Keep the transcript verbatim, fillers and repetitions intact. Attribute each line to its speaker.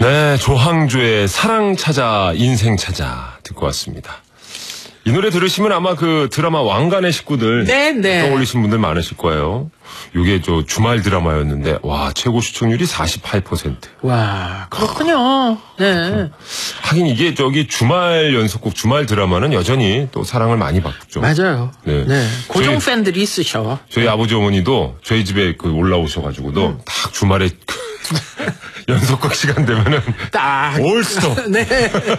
Speaker 1: 네, 조항조의 사랑 찾아 인생 찾아 듣고 왔습니다. 이 노래 들으시면 아마 그 드라마 왕관의 식구들
Speaker 2: 네, 네.
Speaker 1: 떠올리신 분들 많으실 거예요. 이게 저 주말 드라마였는데 와 최고 시청률이 사십팔 퍼센트.
Speaker 2: 와 그렇군요. 네.
Speaker 1: 하긴 이게 저기 주말 연속곡 주말 드라마는 여전히 또 사랑을 많이 받죠.
Speaker 2: 맞아요.
Speaker 1: 네.
Speaker 2: 네. 고정
Speaker 1: 저희,
Speaker 2: 팬들이 있으셔.
Speaker 1: 저희 아버지 어머니도 저희 집에 그 올라오셔가지고도 음. 딱 주말에 연속곡 시간 되면은
Speaker 2: 딱
Speaker 1: 올스톱.
Speaker 2: 네.